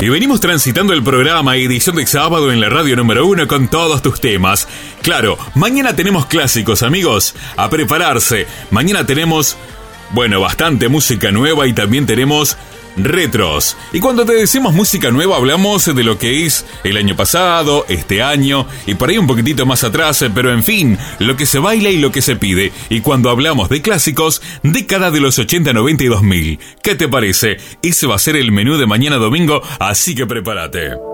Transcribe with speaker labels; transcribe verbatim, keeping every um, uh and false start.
Speaker 1: Y venimos transitando el programa edición de sábado en la radio número uno con todos tus temas. Claro, mañana tenemos clásicos, amigos, a prepararse. Mañana tenemos, bueno, bastante música nueva y también tenemos retros. Y cuando te decimos música nueva hablamos de lo que es el año pasado, este año y por ahí un poquitito más atrás, pero en fin, lo que se baila y lo que se pide. Y cuando hablamos de clásicos, década de los ochenta, noventa y dos mil. ¿Qué te parece? Ese va a ser el menú de mañana domingo, así que prepárate.